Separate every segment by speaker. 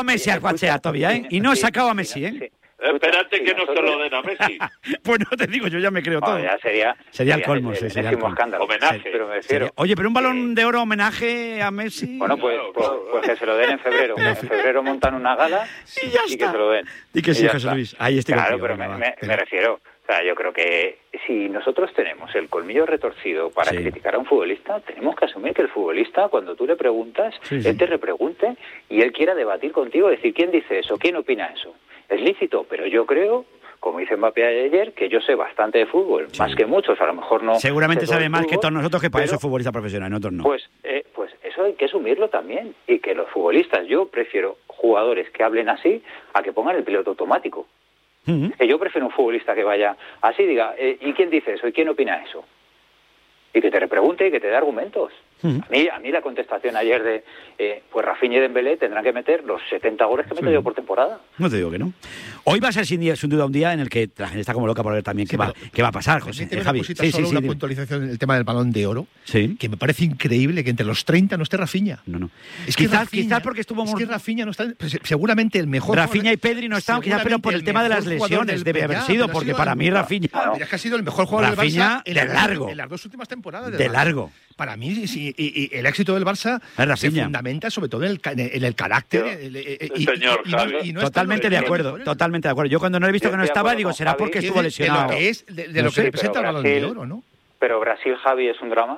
Speaker 1: a Messi al Coachea todavía, ¿eh? Y no he sacado a Messi, ¿eh?
Speaker 2: Espérate que no se lo den a Messi.
Speaker 1: Pues no te digo, yo ya me creo todo.
Speaker 3: Ya sería
Speaker 1: el colmo,
Speaker 3: el
Speaker 1: sería el colmo.
Speaker 3: escándalo.
Speaker 2: Homenaje.
Speaker 3: Pero me refiero,
Speaker 1: Oye, pero un balón de oro homenaje a Messi...
Speaker 3: Bueno, pues que se lo den en febrero. En febrero montan una gala
Speaker 1: y ya
Speaker 3: y
Speaker 1: está.
Speaker 3: que se lo den.
Speaker 1: Y que sí,
Speaker 3: ya
Speaker 1: José
Speaker 3: está.
Speaker 1: Luis. Ahí estoy
Speaker 3: Claro,
Speaker 1: contigo,
Speaker 3: pero
Speaker 1: venga,
Speaker 3: me refiero... O sea, yo creo que si nosotros tenemos el colmillo retorcido para criticar a un futbolista, tenemos que asumir que el futbolista, cuando tú le preguntas, él te repregunte y él quiera debatir contigo, decir, ¿quién dice eso? ¿Quién opina eso? Es lícito, pero yo creo, como dice Mbappé ayer, que yo sé bastante de fútbol, más que muchos, a lo mejor no...
Speaker 1: Seguramente sabe más
Speaker 3: fútbol,
Speaker 1: que todos nosotros, que para
Speaker 3: pero,
Speaker 1: eso es futbolista profesional, nosotros no.
Speaker 3: Pues eso hay que asumirlo también, y que los futbolistas, yo prefiero jugadores que hablen así a que pongan el piloto automático. Que yo prefiero un futbolista que vaya así, diga, ¿y quién dice eso? ¿Y quién opina eso? Y que te repregunte y que te dé argumentos. A mí la contestación ayer de, pues Rafinha y Dembélé tendrán que meter los 70 goles que meto yo por temporada.
Speaker 1: No te digo que no. Hoy va a ser sin duda un día en el que la gente está como loca por ver también qué va a pasar, José.
Speaker 4: Javi. Una puntualización en el tema del Balón de Oro, que me parece increíble que entre los 30 no esté Rafinha.
Speaker 1: No.
Speaker 4: Es que
Speaker 1: quizás porque estuvo...
Speaker 4: Es que Rafinha no está... Seguramente el mejor...
Speaker 1: Rafinha y Pedri no están, quizás, pero por el tema de las lesiones debe haber sido, porque para mí Rafinha...
Speaker 4: Es que ha sido el mejor jugador del Barça
Speaker 1: en
Speaker 4: las dos últimas temporadas.
Speaker 1: De largo.
Speaker 4: Para mí, y el éxito del Barça se fundamenta sobre todo en el carácter.
Speaker 1: Totalmente de acuerdo. Yo cuando no he visto que no estaba, digo, será porque estuvo lesionado.
Speaker 4: De lo que representa el Balón de Oro, ¿no?
Speaker 3: Pero Brasil, Javi, es un drama.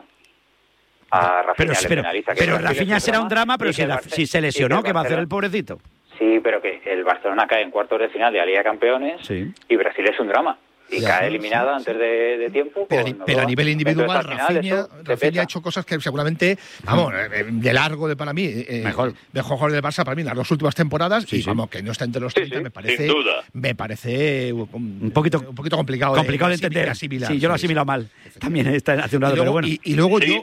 Speaker 3: A Rafinha le penaliza.
Speaker 1: Pero Rafinha será un drama, pero si se lesionó, ¿qué va a hacer el pobrecito?
Speaker 3: Sí, pero que el Barcelona cae en cuartos de final de la Liga de Campeones y Brasil es un de y cae eliminada antes de tiempo.
Speaker 4: Pero a nivel individual, Rafinha ha hecho cosas que seguramente, vamos, de largo para mí, mejor jugador del Barça para mí en las dos últimas temporadas, y vamos, que no está entre los 30, me parece un poquito complicado
Speaker 1: de entender.
Speaker 4: Asimilar,
Speaker 1: yo lo he asimilado mal. También está hacia un lado, pero bueno.
Speaker 4: Y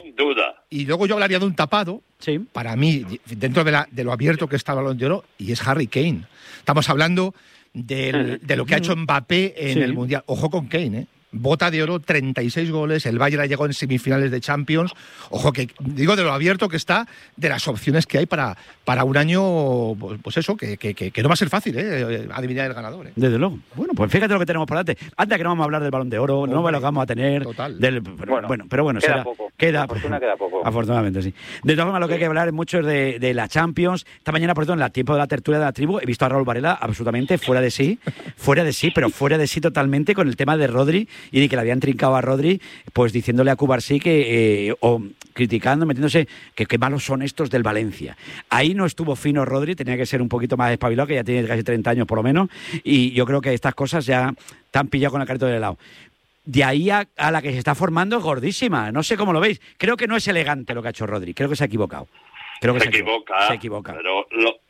Speaker 4: luego yo hablaría de un tapado, para mí, dentro de lo abierto que está el Balón de Oro, y es Harry Kane. Estamos hablando de lo que ha hecho Mbappé en el Mundial. Ojo con Kane, ¿eh? Bota de oro, 36 goles, el Bayern llegó en semifinales de Champions. Ojo, que digo de lo abierto que está, de las opciones que hay para un año, pues eso, que no va a ser fácil, adivinar el ganador.
Speaker 1: Desde luego. Bueno, pues fíjate lo que tenemos por delante. Anda que no vamos a hablar del Balón de Oro, no lo vamos a tener.
Speaker 3: Total.
Speaker 1: Pero bueno,
Speaker 3: queda poco. Queda poco.
Speaker 1: Afortunadamente, sí. De todas formas, lo que hay que hablar es mucho de la Champions. Esta mañana, por ejemplo, en el tiempo de la tertulia de la tribu, he visto a Raúl Varela absolutamente fuera de sí, pero fuera de sí totalmente con el tema de Rodri, y de que le habían trincado a Rodri, pues diciéndole a Cubarsí o criticando, metiéndose que malos son estos del Valencia. Ahí no estuvo fino Rodri, tenía que ser un poquito más espabilado, que ya tiene casi 30 años por lo menos, y yo creo que estas cosas ya te han pillado con el carrito del helado. De ahí a la que se está formando es gordísima, no sé cómo lo veis. Creo que no es elegante lo que ha hecho Rodri, creo que se ha equivocado.
Speaker 2: Se equivoca, pero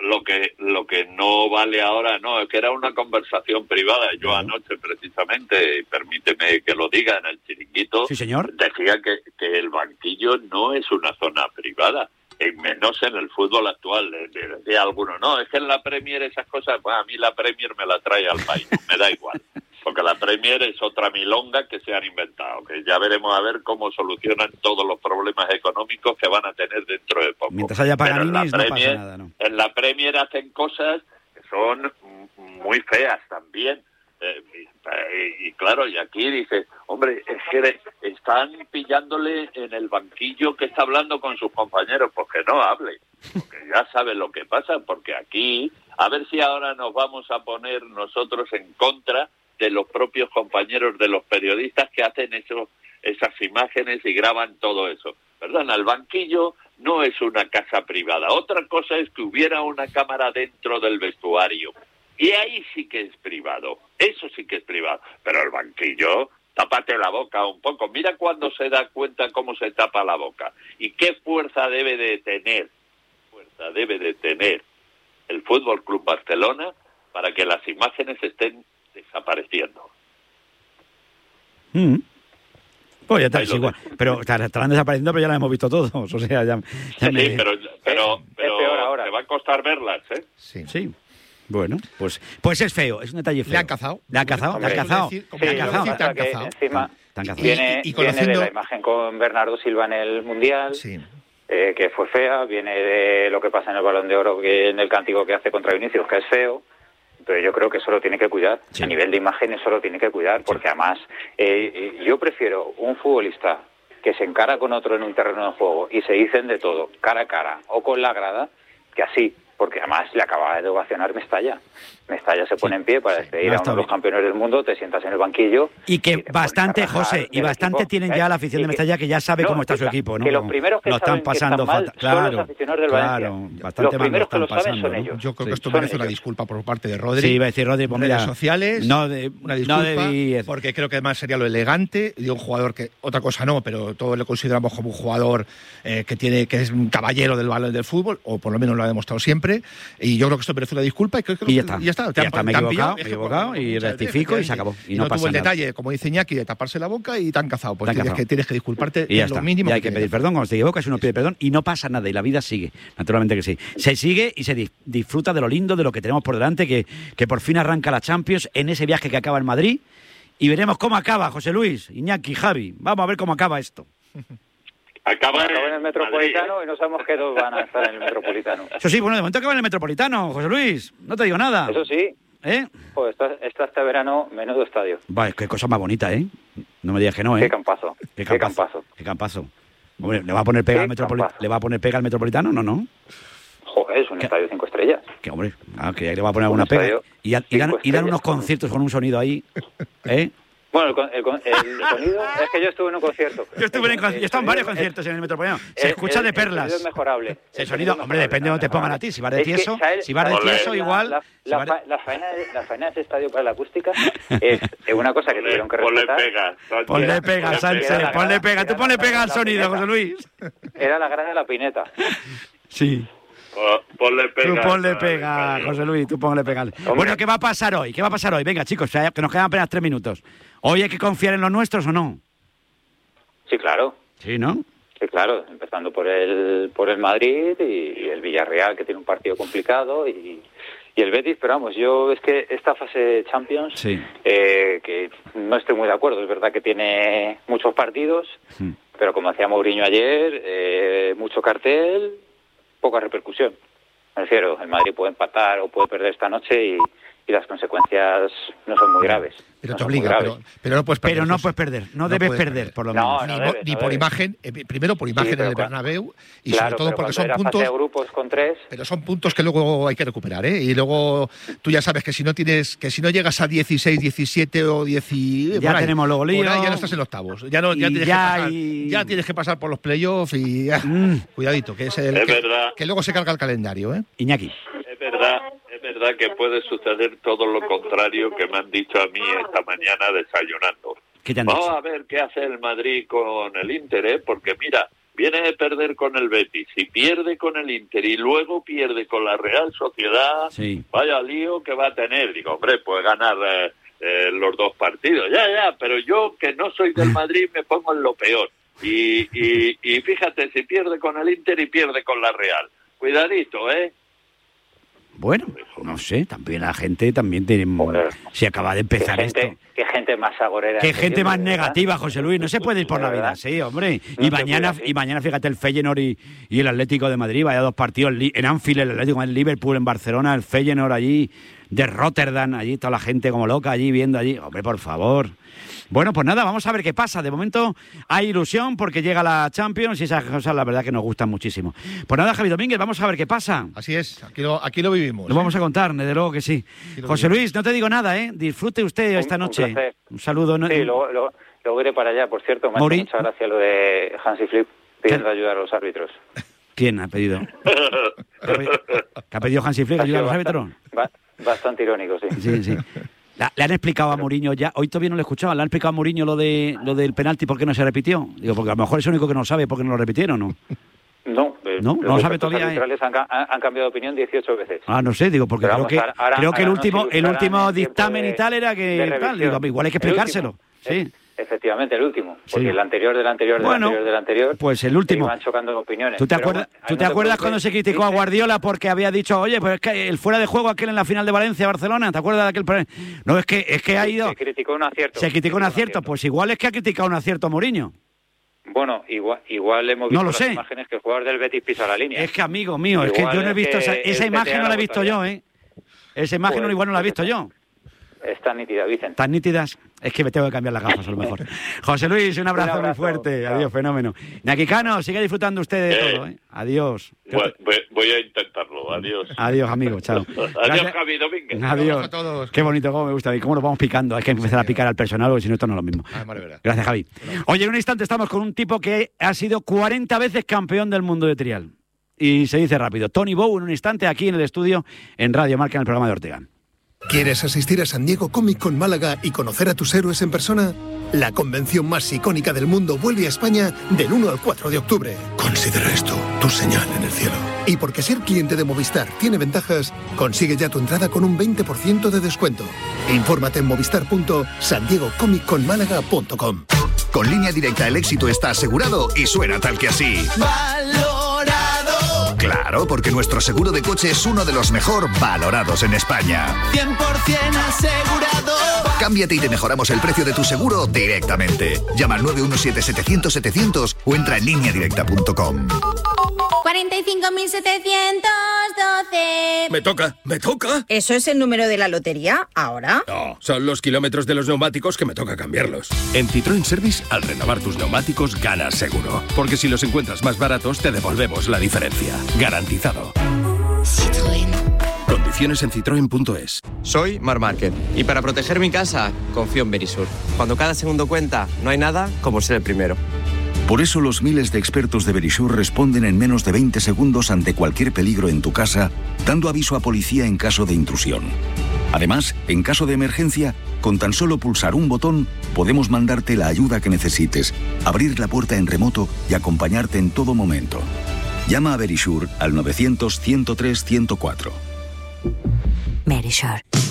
Speaker 2: lo que no vale ahora, es que era una conversación privada. Yo anoche, precisamente, permíteme que lo diga, en el Chiringuito,
Speaker 1: sí, señor,
Speaker 2: decía que el banquillo no es una zona privada, y menos en el fútbol actual. Decía alguno, es que en la Premier esas cosas, a mí la Premier me la trae al país, me da igual. Porque la Premier es otra milonga que se han inventado, que ya veremos a ver cómo solucionan todos los problemas económicos que van a tener dentro de poco.
Speaker 1: Mientras haya Paganinis no pasa nada, ¿no?
Speaker 2: En la Premier hacen cosas que son muy feas también. Y claro, y aquí dice, hombre, es que están pillándole en el banquillo que está hablando con sus compañeros, pues que no hable, porque ya sabe lo que pasa, porque aquí, a ver si ahora nos vamos a poner nosotros en contra de los propios compañeros de los periodistas que hacen esas imágenes y graban todo eso. Perdón, el banquillo no es una casa privada. Otra cosa es que hubiera una cámara dentro del vestuario. Y ahí sí que es privado. Eso sí que es privado. Pero el banquillo, tápate la boca un poco. Mira cuando se da cuenta cómo se tapa la boca. Y qué fuerza debe de tener el Fútbol Club Barcelona para que las imágenes estén desapareciendo.
Speaker 1: Pues ya está, es igual. Pero estarán desapareciendo, pero ya las hemos visto todos. O sea, ya
Speaker 2: sí, pero peor ahora. Te va a costar verlas, ¿eh?
Speaker 1: Sí. Bueno, pues es feo, es un detalle feo.
Speaker 4: Le han cazado.
Speaker 3: Encima viene de la imagen con Bernardo Silva en el Mundial.
Speaker 4: Sí.
Speaker 3: que fue fea, viene de lo que pasa en el Balón de Oro, que en el cántico que hace contra Vinicius, que es feo, pero yo creo que eso lo tiene que cuidar. Sí. A nivel de imagen eso lo tiene que cuidar, porque además yo prefiero un futbolista que se encara con otro en un terreno de juego y se dicen de todo, cara a cara o con la grada, que así, porque además le acaba de ovacionar Mestalla. Mestalla se pone en pie para despedir a uno de los campeones del mundo, te sientas en el banquillo.
Speaker 1: Y que bastante, José, y bastante tienen ya la afición de Mestalla que ya sabe cómo está su equipo, ¿no?
Speaker 3: Que los primeros que
Speaker 1: lo están pasando
Speaker 3: fatal son los aficionados del Valencia.
Speaker 1: Bastante
Speaker 3: los primeros
Speaker 1: mal
Speaker 3: que lo saben son ellos.
Speaker 4: Yo creo que esto merece una disculpa por parte de Rodri.
Speaker 1: Sí, iba a decir Rodri, pues mira,
Speaker 4: redes sociales, una disculpa, porque creo que además sería lo elegante de un jugador que, otra cosa no, pero todos le consideramos como un jugador que es un caballero del balón del fútbol, o por lo menos lo ha demostrado siempre, y yo creo que esto merece una disculpa y ya está.
Speaker 1: Me he equivocado y rectifico y se acabó. Y no pasa
Speaker 4: tuvo el
Speaker 1: nada.
Speaker 4: detalle, como dice Iñaki, de taparse la boca y te han cazado. Pues tienes que disculparte
Speaker 1: y ya
Speaker 4: lo mínimo.
Speaker 1: Y hay que pedir perdón cuando te equivocas, uno pide perdón y no pasa nada y la vida sigue. Naturalmente que sí. Se sigue y se disfruta de lo lindo, de lo que tenemos por delante, que por fin arranca la Champions en ese viaje que acaba en Madrid y veremos cómo acaba, José Luis, Iñaki, Javi. Vamos a ver cómo acaba esto.
Speaker 3: Acaba en el Metropolitano y no sabemos qué dos van a estar en el Metropolitano.
Speaker 1: Eso sí, bueno, de momento acaba en el Metropolitano, José Luis. No te digo nada.
Speaker 3: Eso sí. Pues está este verano, menudo estadio.
Speaker 1: Vale, qué cosa más bonita, ¿eh? No me digas que no, ¿eh?
Speaker 3: Qué campazo.
Speaker 1: Qué campazo. Hombre, ¿le va a poner pega al Metropolitano? No.
Speaker 3: Joder, es un estadio 5 estrellas.
Speaker 1: Que hombre, que ahí le va a poner alguna pega. Y dan unos conciertos con un sonido ahí, ¿eh?
Speaker 3: Bueno, el sonido es que yo estuve en un concierto.
Speaker 1: Yo estuve en varios conciertos en el Metropolitano. Se escucha de perlas.
Speaker 3: El sonido es mejorable.
Speaker 1: El sonido, hombre, depende de donde te pongan a ti. Si vas de tieso, igual.
Speaker 3: La faena de ese estadio para la acústica es una cosa que tuvieron que respetar.
Speaker 1: Ponle pega, Sánchez, ponle pega. Tú ponle pega al sonido, José Luis.
Speaker 3: Era la grada de la Pineta.
Speaker 1: Sí. Tú ponle pega, José Luis, tú ponle pega. Bueno, ¿qué va a pasar hoy? Venga, chicos, que nos quedan apenas 3 minutos. ¿Hoy hay que confiar en los nuestros o no?
Speaker 3: Sí, claro.
Speaker 1: Sí, ¿no?
Speaker 3: Sí, claro, empezando por el Madrid y el Villarreal, que tiene un partido complicado, y el Betis, pero vamos, yo es que esta fase de Champions, que no estoy muy de acuerdo, es verdad que tiene muchos partidos, pero como decía Mourinho ayer, mucho cartel, poca repercusión. Me refiero, el Madrid puede empatar o puede perder esta noche y las consecuencias no son muy graves.
Speaker 4: Pero te obliga, pero no puedes perder.
Speaker 1: Pero no puedes perder, no debes perder, por lo menos.
Speaker 4: Ni por imagen, primero por imagen en el Bernabéu y sobre todo porque son puntos
Speaker 3: de grupos con 3.
Speaker 4: Pero son puntos que luego hay que recuperar, ¿eh? Y luego tú ya sabes que si no llegas a 16, 17 o 10
Speaker 1: ya tenemos luego lío.
Speaker 4: Ya no estás en octavos. Ya tienes que pasar por los playoffs y cuidadito, que es que luego se carga el calendario, ¿eh?
Speaker 1: Iñaki.
Speaker 2: Es verdad que puede suceder todo lo contrario que me han dicho a mí esta mañana desayunando.
Speaker 1: ¿Qué te han dicho?
Speaker 2: Vamos a ver qué hace el Madrid con el Inter, ¿eh? Porque mira, viene de perder con el Betis y pierde con el Inter y luego pierde con la Real Sociedad. Sí. Vaya lío que va a tener. Digo, hombre, puede ganar los 2 partidos. Ya, pero yo que no soy del Madrid me pongo en lo peor. Y fíjate, si pierde con el Inter y pierde con la Real. Cuidadito, ¿eh?
Speaker 1: Bueno, no sé, también la gente tiene... Si acaba de empezar esto...
Speaker 3: Qué gente más agorera.
Speaker 1: Qué gente más negativa, José Luis. No se puede ir por la vida, sí, hombre. Y mañana, fíjate, el Feyenoord y el Atlético de Madrid, vaya 2 partidos en Anfield, el Atlético, el Liverpool en Barcelona, el Feyenoord allí, de Rotterdam, allí, toda la gente como loca allí, viendo allí. Hombre, por favor. Bueno, pues nada, vamos a ver qué pasa. De momento hay ilusión porque llega la Champions y esas cosas la verdad que nos gustan muchísimo. Pues nada, Javi Domínguez, vamos a ver qué pasa.
Speaker 4: Así es, aquí lo vivimos.
Speaker 1: Lo vamos a contar, desde luego que sí. José Luis, no te digo nada, ¿eh? Disfrute usted esta noche. Un saludo.
Speaker 3: Sí, luego iré para allá, por cierto. Me ha hecho mucha gracia lo de Hansi Flick pidiendo ayuda a los árbitros.
Speaker 1: ¿Quién ha pedido? ¿Qué ha pedido Hansi Flick ayuda a los árbitros?
Speaker 3: Bastante irónico, sí.
Speaker 1: Sí. ¿Le han explicado a Mourinho ya? Hoy todavía no lo he escuchado. ¿Le han explicado a Mourinho lo del penalti por qué no se repitió? Digo, porque a lo mejor es el único que no sabe por qué no lo repitieron, ¿no?
Speaker 3: No lo sabe todavía. Los arbitrales han cambiado de opinión 18 veces.
Speaker 1: No sé, digo, porque creo que el último dictamen y tal era que tal. Digo, igual hay que explicárselo. Sí.
Speaker 3: Efectivamente, el último. Porque el anterior del anterior.
Speaker 1: Pues el último.
Speaker 3: Van chocando opiniones.
Speaker 1: ¿Tú te acuerdas cuando se criticó a Guardiola porque había dicho, oye, pues es que el fuera de juego aquel en la final de Valencia-Barcelona? ¿Te acuerdas de aquel? No, es que ha ido.
Speaker 3: Se criticó un acierto.
Speaker 1: Se criticó un acierto. Pues igual es que ha criticado un acierto a Mourinho.
Speaker 3: Bueno, igual hemos visto las imágenes que el jugador del Betis pisa la línea.
Speaker 1: Es que, amigo mío, es que yo no he visto esa imagen, no la he visto yo, ¿eh? Esa imagen pues, igual no la he visto yo.
Speaker 3: Están nítidas, Vicente.
Speaker 1: ¿Tan nítidas? Es que me tengo que cambiar las gafas a lo mejor. José Luis, un abrazo muy fuerte. Chao. Adiós, fenómeno. Ñaki Cano, sigue disfrutando usted de todo, ¿eh? Adiós.
Speaker 2: Voy a intentarlo. Adiós.
Speaker 1: Adiós, amigo. Chao.
Speaker 2: Adiós, Javi Domínguez.
Speaker 1: Adiós a todos. Qué bonito, cómo me gusta. ¿Y cómo nos vamos picando? Hay que empezar a picar al personal, porque si no, esto no es lo mismo. Gracias, Javi. Oye, en un instante estamos con un tipo que ha sido 40 veces campeón del mundo de trial. Y se dice rápido. Tony Bow, en un instante, aquí en el estudio, en Radio Marca, en el programa de Ortega.
Speaker 5: ¿Quieres asistir a San Diego Comic Con Málaga y conocer a tus héroes en persona? La convención más icónica del mundo vuelve a España del 1 al 4 de octubre. Considera esto tu señal en el cielo. Y porque ser cliente de Movistar tiene ventajas, consigue ya tu entrada con un 20% de descuento. Infórmate en movistar.sandiegocomicconmálaga.com.
Speaker 6: Con Línea Directa el éxito está asegurado y suena tal que así. Claro, porque nuestro seguro de coche es uno de los mejor valorados en España.
Speaker 7: 100% asegurado.
Speaker 6: Cámbiate y te mejoramos el precio de tu seguro directamente. Llama al 917-700-700 o entra en lineadirecta.com.
Speaker 7: 45.712.
Speaker 8: Me toca.
Speaker 9: ¿Eso es el número de la lotería ahora?
Speaker 8: No, son los kilómetros de los neumáticos que me toca cambiarlos. En Citroën Service, al renovar tus neumáticos, ganas seguro. Porque si los encuentras más baratos, te devolvemos la diferencia. Garantizado.
Speaker 10: Citroën.
Speaker 8: Condiciones en citroen.es.
Speaker 11: Soy Marc Márquez y para proteger mi casa confío en Verisur. Cuando cada segundo cuenta, no hay nada como ser el primero.
Speaker 12: Por eso los miles de expertos de Verisur responden en menos de 20 segundos ante cualquier peligro en tu casa, dando aviso a policía en caso de intrusión. Además, en caso de emergencia, con tan solo pulsar un botón, podemos mandarte la ayuda que necesites, abrir la puerta en remoto y acompañarte en todo momento. Llama a Verisur al 900 103 104.
Speaker 10: Verisur.